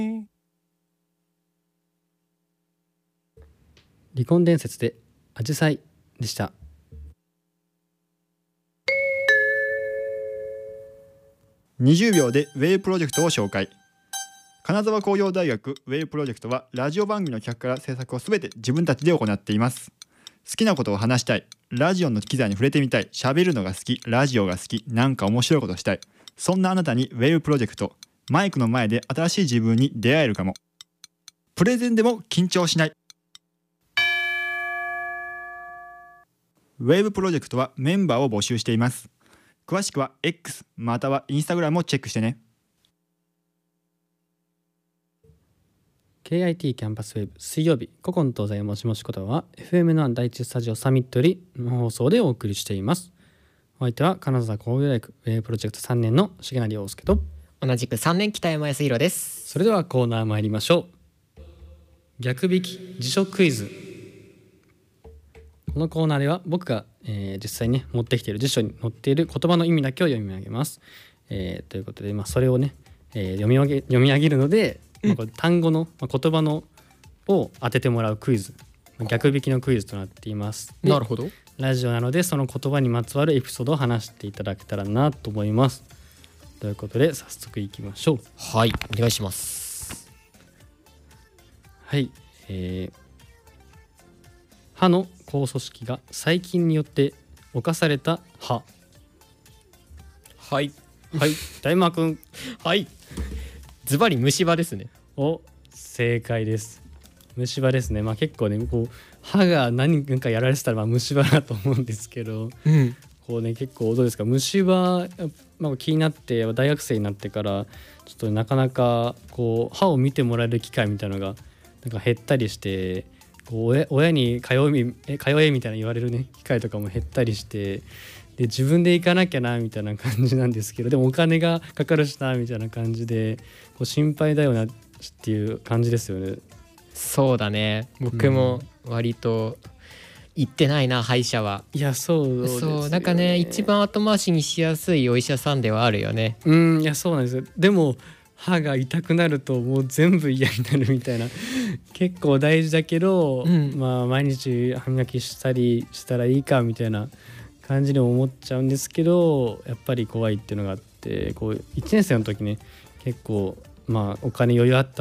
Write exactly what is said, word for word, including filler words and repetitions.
離婚伝説でアジサイでした。 にじゅうびょうでウェイプロジェクトを紹介。金沢工業大学ウェイプロジェクトはラジオ番組の企画から制作をすべて自分たちで行っています。好きなことを話したい、ラジオの機材に触れてみたい、喋るのが好き、ラジオが好き、なんか面白いことしたい、そんなあなたにウェイプロジェクト、マイクの前で新しい自分に出会えるかも。プレゼンでも緊張しない。ウェブプロジェクトはメンバーを募集しています。詳しくは X または Instagram をチェックしてね。 ケーアイティー キャンパスウェブ水曜日古今東西もしもしことは エフエム の第一スタジオサミットよりの放送でお送りしています。お相手は金沢工業大学ウェブプロジェクトさんねんの重成陽介と同じくさんねん北山康弘です。 それではコーナー参りましょう。逆引き辞書クイズ。このコーナーでは僕が、えー、実際に、ね、持ってきている辞書に載っている言葉の意味だけを読み上げます、えー、ということで、まあ、それをね、えー、読み上げ、読み上げるので、まあ、これ単語の、まあ、言葉のを当ててもらうクイズ、逆引きのクイズとなっています。 なるほど。 ラジオなのでその言葉にまつわるエピソードを話していただけたらなと思います。ということで早速いきましょう。 はい、お願いします。 はい、えー、歯の構組織が細菌によって侵された歯。 はいはい大馬くん。 はいズバリ虫歯ですね。 お正解です。虫歯ですね。まあ結構ねこう歯が何かやられてたらまあ虫歯だと思うんですけど、 うん、 こうね結構どうですか虫歯、まあ、気になって大学生になってからちょっとなかなかこう歯を見てもらえる機会みたいなのがなんか減ったりして、こう 親, 親に通いえ通えみたいな言われるね機会とかも減ったりして、で自分で行かなきゃなみたいな感じなんですけど、でもお金がかかるしなみたいな感じでこう心配だよなっていう感じですよね。 そうだね、僕も割と行ってないな、歯医者は。 いやそうですよね。 そうなんかね一番後回しにしやすいお医者さんではあるよね。 うんいやそうなんですよ。でも歯が痛くなるともう全部嫌になるみたいな結構大事だけど、うん、まあ毎日歯磨きしたりしたらいいかみたいな感じに思っちゃうんですけど、やっぱり怖いっていうのがあって、こういちねん生の時ね結構まあお金余裕あった